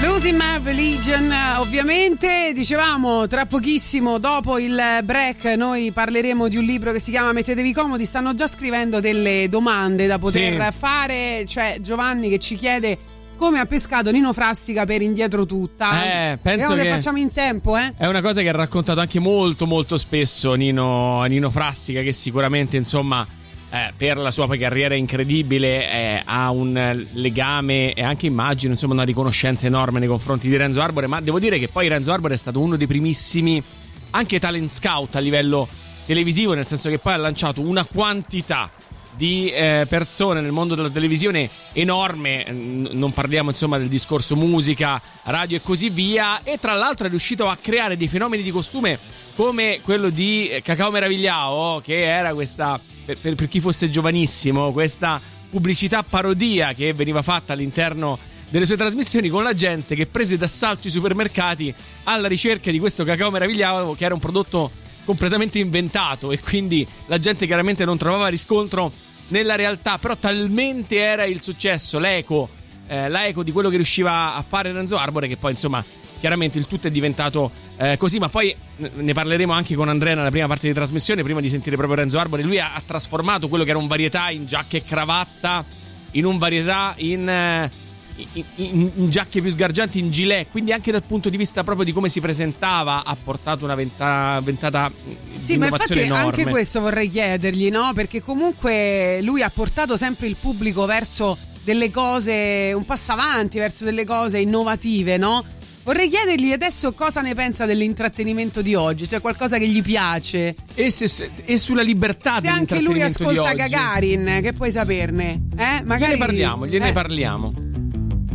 Losing My Religion, ovviamente. Dicevamo, tra pochissimo, dopo il break, noi parleremo di un libro che si chiama Mettetevi comodi. Stanno già scrivendo delle domande da poter fare. C'è Giovanni che ci chiede come ha pescato Nino Frassica per Indietro Tutta. Penso che facciamo in tempo, È una cosa che ha raccontato anche molto molto spesso Nino Frassica, che sicuramente, insomma, per la sua carriera incredibile ha un legame e anche, immagino, insomma, una riconoscenza enorme nei confronti di Renzo Arbore. Ma devo dire che poi Renzo Arbore è stato uno dei primissimi anche talent scout a livello televisivo, nel senso che poi ha lanciato una quantità di persone nel mondo della televisione enorme. Non parliamo, insomma, del discorso musica, radio e così via. E tra l'altro è riuscito a creare dei fenomeni di costume come quello di Cacao Meravigliao, che era questa, per chi fosse giovanissimo, questa pubblicità parodia che veniva fatta all'interno delle sue trasmissioni, con la gente che prese d'assalto i supermercati alla ricerca di questo Cacao Meravigliao, che era un prodotto completamente inventato, e quindi la gente chiaramente non trovava riscontro nella realtà. Però talmente era il successo, l'eco di quello che riusciva a fare Renzo Arbore, che poi, insomma, chiaramente il tutto è diventato così. Ma poi ne parleremo anche con Andrea nella prima parte di trasmissione, prima di sentire proprio Renzo Arbore. Lui ha trasformato quello che era un varietà in giacca e cravatta, in un varietà in giacche più sgargianti, in gilet. Quindi anche dal punto di vista proprio di come si presentava ha portato una ventata di innovazione enorme. Anche questo vorrei chiedergli, no? Perché comunque lui ha portato sempre il pubblico verso delle cose un passo avanti, verso delle cose innovative, no? Vorrei chiedergli adesso cosa ne pensa dell'intrattenimento di oggi, cioè qualcosa che gli piace. E sulla libertà dell'intrattenimento di oggi. Se anche lui ascolta Gagarin, che puoi saperne? Magari... Gliene parliamo.